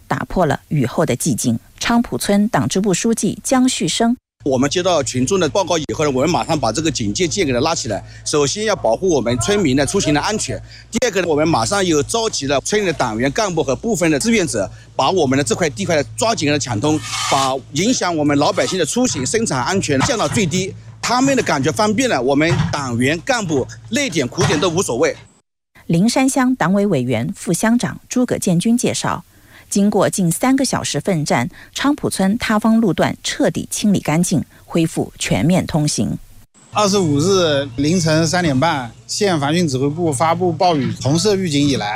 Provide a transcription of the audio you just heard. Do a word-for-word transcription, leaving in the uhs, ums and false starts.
打破了雨后的寂静。昌浦村党支部书记江旭生。 我们接到群众的报告以后呢，我们马上把这个警戒线给它拉起来。首先要保护我们村民的出行的安全。第二个呢，我们马上又召集了村里的党员干部和部分的志愿者，把我们的这块地块抓紧的抢通，把影响我们老百姓的出行、生产安全降到最低。他们的感觉方便了，我们党员干部累点苦点都无所谓。 灵山乡党委委员、副乡长诸葛建军介绍。经过近三个小时奋战，昌浦村塌方路段彻底清理干净，恢复全面通行。 二十五日凌晨三点半，县防汛指挥部发布暴雨红色预警以来，